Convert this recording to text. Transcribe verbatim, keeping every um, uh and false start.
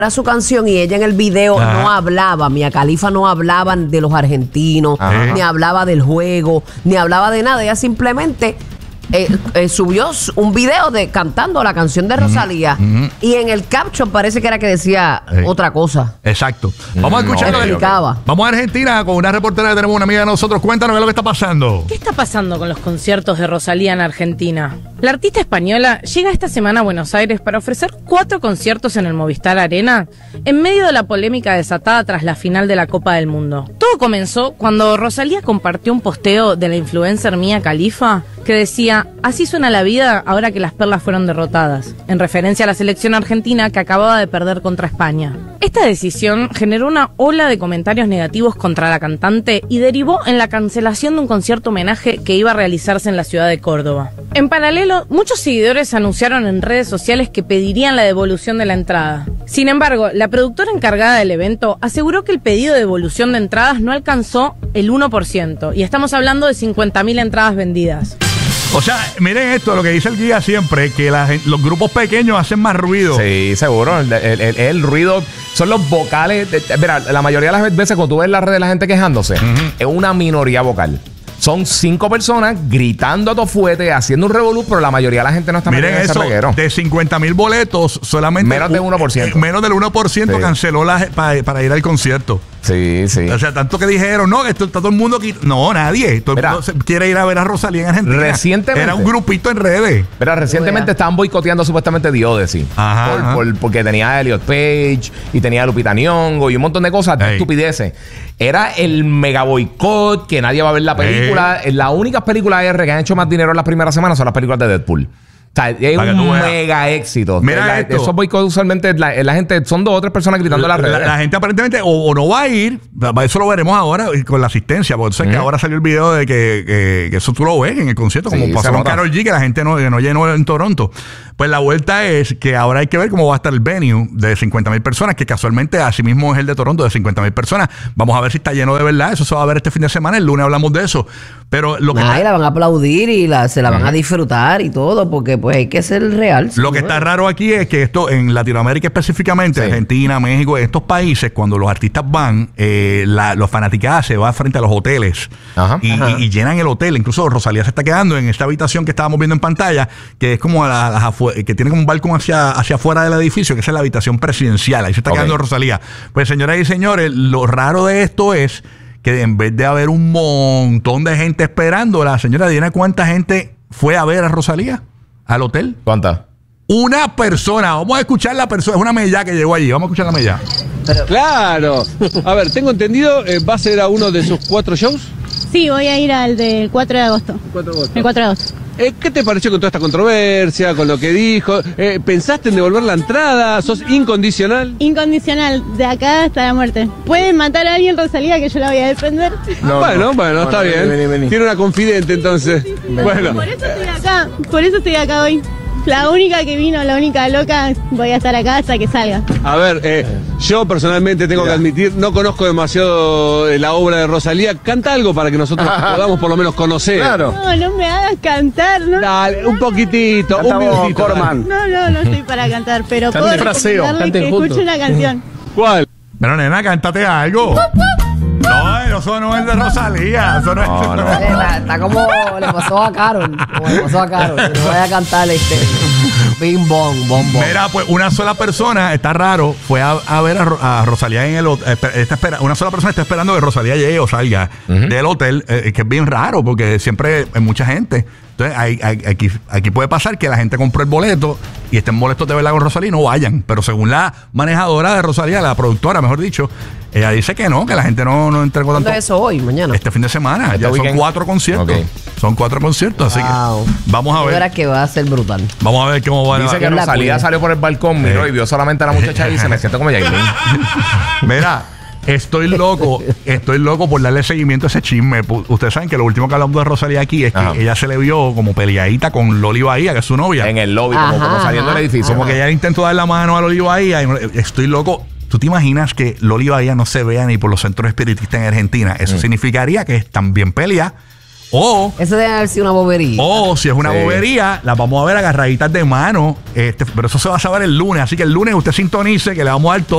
su canción y ella en el video Ajá. no hablaba, Mia Khalifa no hablaba de los argentinos, Ajá. ni hablaba del juego, ni hablaba de nada, ella simplemente eh, eh, subió un video de cantando la canción de Rosalía uh-huh. y en el caption parece que era que decía sí. otra cosa. Exacto. Vamos a escuchar. No, explicaba. Vamos a Argentina con una reportera que tenemos, una amiga de nosotros. Cuéntanos qué es lo que está pasando. ¿Qué está pasando con los conciertos de Rosalía en Argentina? La artista española llega esta semana a Buenos Aires para ofrecer cuatro conciertos en el Movistar Arena en medio de la polémica desatada tras la final de la Copa del Mundo. Todo comenzó cuando Rosalía compartió un posteo de la influencer Mia Khalifa que decía: así suena la vida ahora que las perlas fueron derrotadas, en referencia a la selección argentina que acababa de perder contra España. Esta decisión generó una ola de comentarios negativos contra la cantante y derivó en la cancelación de un concierto homenaje que iba a realizarse en la ciudad de Córdoba. En paralelo, muchos seguidores anunciaron en redes sociales que pedirían la devolución de la entrada. Sin embargo, la productora encargada del evento aseguró que el pedido de devolución de entradas no alcanzó el uno por ciento y estamos hablando de cincuenta mil entradas vendidas. O sea, miren esto, lo que dice el guía siempre, que la, los grupos pequeños hacen más ruido. Sí, seguro. El, el, el, el ruido son los vocales. De, mira, la mayoría de las veces cuando tú ves las redes de la gente quejándose, uh-huh. es una minoría vocal. Son cinco personas gritando a tu fuete, haciendo un revolú, pero la mayoría de la gente no está metiendo en ese reguero. De cincuenta mil boletos, solamente menos del uno por ciento. Eh, menos del uno por ciento sí. canceló la, para, para ir al concierto. Sí, sí. O sea, tanto que dijeron, no, esto está todo el mundo aquí. No, nadie. Todo el Mira, mundo quiere ir a ver a Rosalía en Argentina. Recientemente. Era un grupito en redes. Pero recientemente estaban boicoteando supuestamente The Odyssey. Ajá, por, ajá. Por, porque tenía a Elliot Page y tenía a Lupita Nyong'o y un montón de cosas, de estupideces. Era el mega boicot, que nadie va a ver la película. Ey. Las únicas películas R que han hecho más dinero en las primeras semanas son las películas de Deadpool. O sea, es un mega éxito. Mira la, esto. Esos boicots usualmente la, la gente son dos o tres personas gritando la, las redes. La, la gente aparentemente o, o no va a ir. Eso lo veremos ahora con la asistencia. Porque sé uh-huh. que ahora salió el video de que, que, que eso tú lo ves en el concierto, sí, como pasó con Karol G, que la gente no, que no llenó en Toronto. Pues la vuelta es que ahora hay que ver cómo va a estar el venue de cincuenta mil personas, que casualmente así mismo es el de Toronto de cincuenta mil personas. Vamos a ver si está lleno de verdad. Eso se va a ver este fin de semana. El lunes hablamos de eso. Pero lo que Ay, está... la van a aplaudir y la, se la van uh-huh. a disfrutar y todo, porque pues hay que ser real. Lo que está raro aquí es que esto en Latinoamérica específicamente, sí. Argentina, México, estos países, cuando los artistas van, eh, la, los fanaticadas se van frente a los hoteles ajá, y, ajá. Y, y llenan el hotel. Incluso Rosalía se está quedando en esta habitación que estábamos viendo en pantalla, que es como a la, las afu- que tiene como un balcón hacia, hacia afuera del edificio, que es la habitación presidencial. Ahí se está okay. quedando Rosalía. Pues señoras y señores, lo raro de esto es que en vez de haber un montón de gente esperando, la señora Diana, ¿cuánta gente fue a ver a Rosalía al hotel? ¿Cuánta? Una persona. Vamos a escuchar la persona. Es una mella que llegó allí. Vamos a escuchar la mella. Pero... Claro. A ver, tengo entendido, eh, ¿va a ser a uno de sus cuatro shows? Sí, voy a ir al del cuatro de agosto. El cuatro de agosto. El cuatro de agosto. Eh, ¿Qué te pareció con toda esta controversia, con lo que dijo? Eh, ¿Pensaste en devolver la entrada? ¿Sos incondicional? Incondicional, de acá hasta la muerte. ¿Pueden matar a alguien, Rosalía, que yo la voy a defender? No, bueno, no. bueno, está bueno, bien. Vení, vení. Tiene una confidente, entonces. Sí, sí. Bueno. Por eso estoy acá, por eso estoy acá hoy. La única que vino, la única loca, voy a estar acá hasta que salga. A ver, eh, yo personalmente tengo Mira. que admitir, no conozco demasiado la obra de Rosalía. Canta algo para que nosotros podamos por lo menos conocer. Claro. No, no me hagas cantar, ¿no? Dale, un poquitito, Canta un minutito. Corman. No, no, no estoy para cantar, pero puedo recomendarle que escuche una canción. ¿Cuál? Pero nena, cántate algo. No, eso no es de Rosalía. Eso no, no, es no. Está, está como le pasó a Karol. Como le pasó a Karol. Que no vaya a cantar este. Bing bong, bom bom. Mira, pues una sola persona, está raro, fue a, a ver a, a Rosalía en el hotel. Está espera, una sola persona está esperando que Rosalía llegue o salga uh-huh. del hotel, eh, que es bien raro porque siempre hay mucha gente. Entonces, hay, hay, aquí, aquí puede pasar que la gente compró el boleto y estén molestos de verla con Rosalía y no vayan. Pero según la manejadora de Rosalía, la productora, mejor dicho, ella dice que no, que la gente no, no entregó tanto. ¿Cuándo es eso hoy? ¿Mañana? Este fin de semana. Este ya weekend. Son cuatro conciertos. Okay. Son cuatro conciertos, wow. Así que vamos a ver. Verás que va a ser brutal. Vamos a ver cómo va. Dice que Rosalía salió por el balcón, miró y vio solamente a la muchacha y se me siento como Yailin. Mira. Estoy loco, estoy loco por darle seguimiento a ese chisme. Ustedes saben que lo último que hablamos de Rosalía aquí es que Ajá. ella se le vio como peleadita con Loli Bahía, que es su novia. En el lobby, como, como saliendo del edificio. Como que ella intentó dar la mano a Loli Bahía. Estoy loco. ¿Tú te imaginas que Loli Bahía no se vea ni por los centros espiritistas en Argentina? Eso mm. significaría que están bien peleadas. O, Eso debe haber sido una bobería. O si es una Sí. bobería, las vamos a ver agarraditas de mano. Este, pero eso se va a saber el lunes. Así que el lunes usted sintonice que le vamos a dar todo.